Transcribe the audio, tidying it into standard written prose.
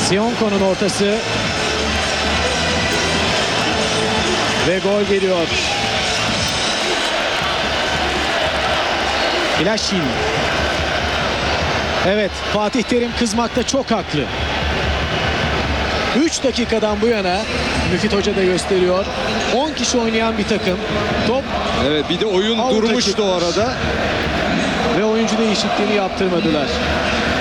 Sionko'nun ortası. Ve gol geliyor. Flaşin. Evet, Fatih Terim kızmakta çok haklı. 3 dakikadan bu yana Müfit Hoca da gösteriyor. 10 kişi oynayan bir takım. Top Evet, bir de oyun Out durmuştu o açıkmış. arada. Ve oyuncu değişikliğini yaptırmadılar.